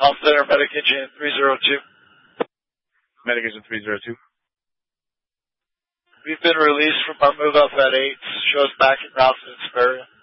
Call Center, Medic Engine 302. Medic Engine 302. We've been released from our move up at 8. Show us back in route to Hesperia.